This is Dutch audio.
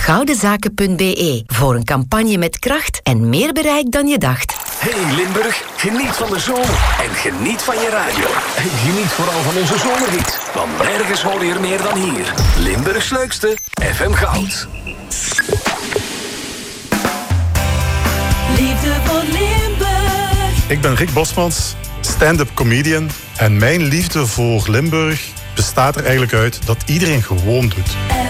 goudenzaken.be voor een campagne met kracht en meer bereik dan je dacht. Hey Limburg, geniet van de zomer en geniet van je radio. Geniet vooral van onze zomerhit, want nergens hoor je er meer dan hier. Limburgs leukste, FM Goud. Liefde voor Limburg. Ik ben Rick Bosmans, stand-up comedian. En mijn liefde voor Limburg bestaat er eigenlijk uit dat iedereen gewoon doet.